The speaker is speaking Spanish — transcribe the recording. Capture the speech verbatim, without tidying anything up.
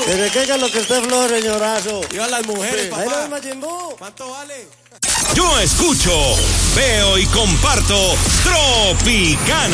¿Desde qué que lo que usted flojo, señorazo? Yo a las mujeres, Sí. papá. Ahí lo mismo, Jimbú. ¿Cuánto vale? Yo escucho, veo y comparto Tropicana.